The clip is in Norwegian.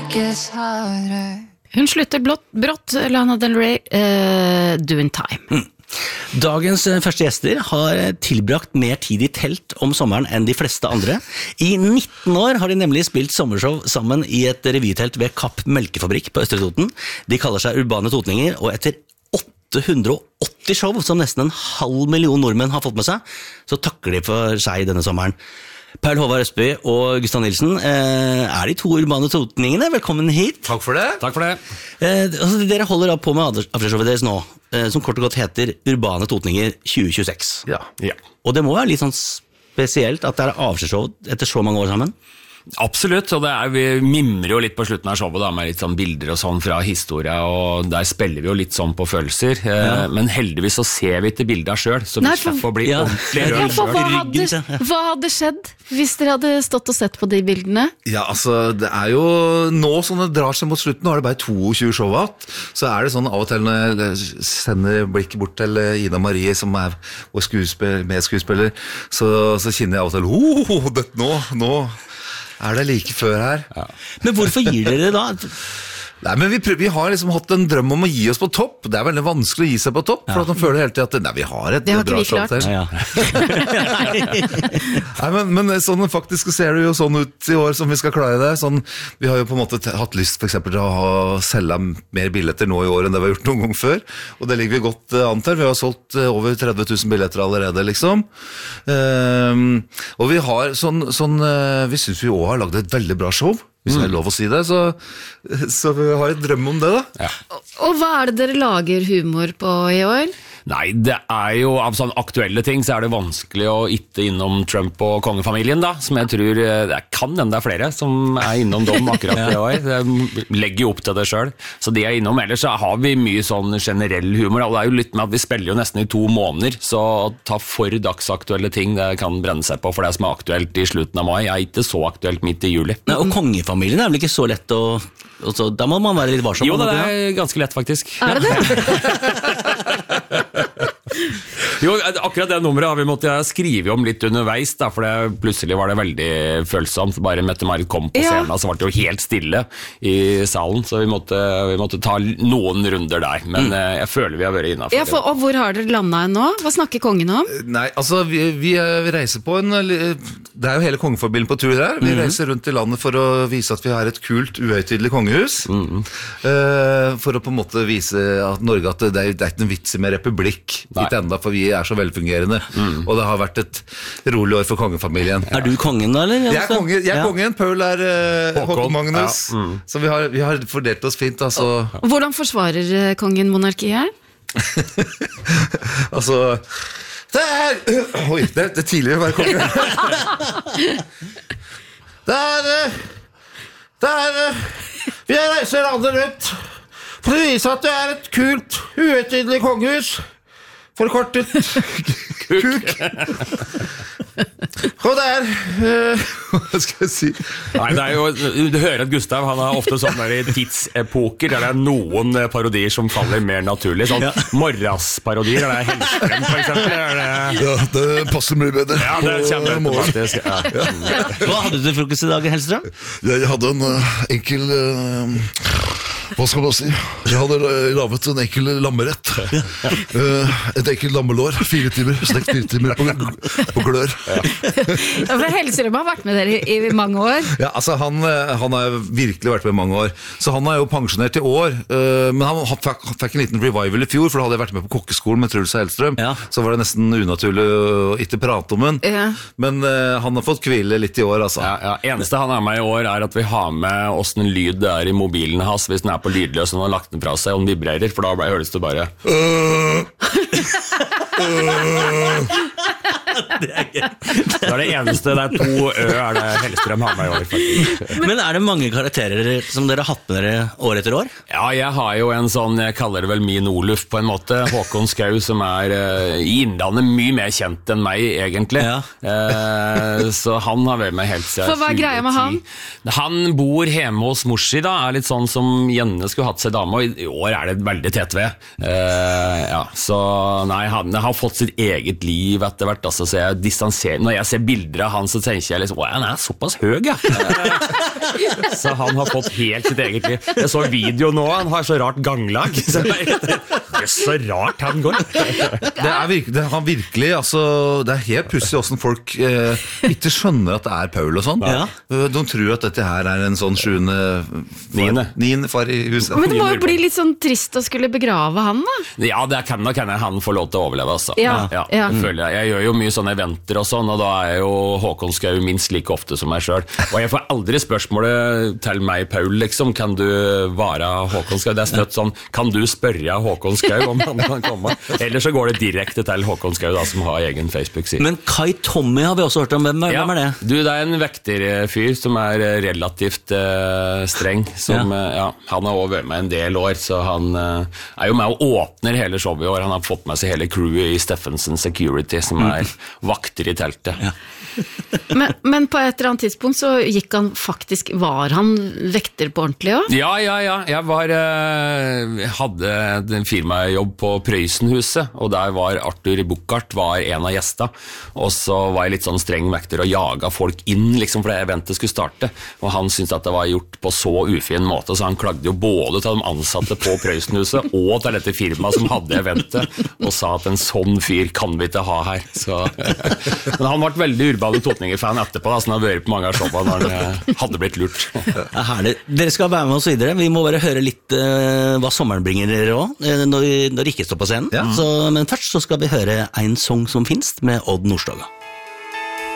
Hun slutter brått, Lana Del Rey, Doing Time. Dagens første gjester har tilbrakt mer tid I telt om sommeren enn de fleste andre. I 19 år har de nemlig spilt sommershow sammen I et revytelt ved Kapp Melkefabrikk på Østre Toten. De kaller seg Urbane Totninger, og etter 880 show som nesten 500 000 nordmenn har fått med seg, så takker de for seg denne sommeren. Paul Håvard Østby og Gustav Nilsen de to Urbane Totningene. Velkommen hit. Takk for det. Takk for det. Dere holder da på med aftershowet deres nå, som kort og godt heter Urbane Totninger 2026. Ja. Og det må være litt sånn spesielt at det avskjedsshow etter så mange år sammen. Absolutt, og vi mimrer jo litt på slutten av showet da, med litt sånn bilder og sånn fra historie, og der spiller vi jo litt sånn på følelser, men heldigvis så ser vi ikke bildet selv, så vi slipper å bli ordentlig rød selv. Hva hadde skjedd hvis dere hadde stått og sett på de bildene? Ja, altså, det jo nå som det drar seg mot slutten, nå det bare 22 show igjen, så det sånn av og til når jeg sender blikket bort til Ida Marie, som vår medskuespiller, så kjenner jeg av og til, nå det like før her. Ja. Men hvorfor gir dere det da? Nei, men vi har liksom hatt en drøm om å gi oss på topp. Det veldig vanskelig å gi seg på topp, for at man føler hele tiden at vi har et bra show til. Nei, men sånn faktisk ser det jo sånn ut I år som vi skal klare det. Sånn, vi har jo på en måte hatt lyst for eksempel til å selge mer billetter nå I år enn det vi har gjort noen gang før, og det ligger vi godt an til. Vi har solgt over 30 000 billetter allerede, liksom. Og vi har vi synes vi også har laget et veldig bra show. Hvis det lov å si det, så vi har et drøm om det da. Ja. Og hva det dere lager humor på I år? Nei, det jo av sånne aktuelle ting så det vanskelig å ikke innom Trump og kongefamilien da, som jeg tror, det kan hende det flere som innom dem akkurat I år. Jeg legger jo opp til det selv, så de innom. Ellers så har vi mye sånn generell humor, og det jo litt med at vi spiller jo nesten I 2 måneder, så å ta for dagsaktuelle ting, det kan brenne seg på, for det som aktuelt I slutten av mai, ikke så aktuelt midt I juli. Nei, og kongefamilien vel ikke så lett å... da må man være litt varsom. Jo, det ganske lett faktisk. Det det? Jo, akkurat det nummeret har vi måttet skrive om litt underveis da, for plutselig var det veldig følsomt. Bare Mette-Marit kom på scenen, så var det jo helt stille I salen, så vi måtte ta noen runder der, men jeg føler vi har vært innenfor. Ja, og hvor har dere landet nå? Hva snakker kongen om? Nei, altså vi reiser på det jo hele kongefamilien på tur her. Vi reiser rundt I landet for å vise at vi har et kult, uhøytidelig kongehus. For å på en måte vise at Norge, at det ikke noen vits med republikk, ikke enda, for vi så velfungerende. Og det har vært et rolig år for kongefamilien. Du kongen da, eller? Jeg kongen, Paul Håkon Magnus. Så vi har fordelt oss fint, altså. Hvordan forsvarer kongen monarkiet? Altså, oi, det tidligere å være kongen. Vi reiser landet rundt for å vise at det et kult, uhøytidelig kongehus. Forkortet kuk. Og hva skal jeg si? Nei, det jo, du hører at Gustav, han har ofte sånne der tidsepoker, der det noen parodier som faller mer naturlig, sånn morrasparodier, der det Hellstrøm for eksempel. Ja, det passer mye bedre. Ja, det kjenner jeg faktisk. Hva hadde du til frokost I dag, Hellstrøm? Jeg hadde en enkel... Hva skal man si? Jeg hadde lavet en enkel lammerett. Et enkelt lammelår, 4 timer, stekt 4 timer på glør. Ja, for Hellstrøm har vært med dere I mange år. Ja, altså han har virkelig vært med I mange år. Så han jo pensjonert I år, men han fikk en liten revival I fjor, for da hadde jeg vært med på kokkeskolen med Truls og Hellstrøm. Så var det nesten unaturlig å ikke prate om den. Men han har fått hvile litt I år, altså. Eneste han har med I år at vi har med hvordan lyd det I mobilen hans, hvis den på lydløs og han har lagt den fra seg og den vibrerer, for da høres det bare det det eneste, det 2 det Hellstrøm har med I år faktisk. Men det mange karakterer som dere har hatt med dere år etter år? Ja, jeg har jo en sånn, jeg kaller det vel min Oluf på en måte, Håkon Skau, som I Innlandet mye mer kjent enn meg egentlig. Så han har vært med helt siden. For hva greia med han? Han bor hjemme hos Morsi da, litt sånn som Jenne skulle hatt seg dame, og I år det veldig tett ved. Så nei, han har fått sitt eget liv etter hvert, altså altså, så jeg distanserer. Når jeg ser bilder av han, så tenker jeg liksom, han såpass høy, ja. Så han har fått helt sitt eget liv. Jeg så video nå, han har så rart ganglag. Så det så rart han går. Han virkelig, altså, det helt pussig hvordan folk ikke skjønner at det Paul og sånn. Ja. De tror at dette her en sånn 9. far i huset. Men det må jo bli litt sånn trist å skulle begrave han, da. Ja, det kan han få lov til å overleve, altså. Ja. Føler jeg gjør jo mye sånne eventer og sånn, og da jo Håkon Skau minst like ofte som meg selv. Og jeg får aldri spørsmålet til meg, Paul, liksom, kan du være Håkon Skau? Det støtt sånn, kan du spørre Håkon Skau om han kan komme? Eller så går det direkte til Håkon Skau, da, som har egen Facebook-side. Men Kai Tommy har vi også hørt om. Hvem er det? Du, det en vekterfyr som relativt streng, som, han har også vært med en del år, så han jo med og åpner hele showet i år. Han har fått med seg hele crewet i Steffensen Security, som vakter i teltet. Ja. men på et eller annet tidspunkt så var han vekter på ordentlig også? Ja. Jeg hadde en firmajobb på Prøysenhuset, og der var Arthur Buchart var en av gjestene, og så var jeg litt sånn streng vekter og jaga folk inn, liksom, for det eventet skulle starte, og han syntes at det var gjort på så ufin måte, så han klagde jo både til de ansatte på Prøysenhuset og til dette firmaet som hadde eventet, og sa at en sånn fyr kan vi ikke ha her. Så. Men han ble veldig Urbane Totninger-fan etterpå, da, så han har vært på mange av showene når han hadde blitt lurt. Herlig. Dere skal være med oss videre. Vi må bare høre litt hva sommeren bringer dere også, når dere ikke står på scenen. Ja. Men først så skal vi høre en sang som finnes med Odd Nordstoga.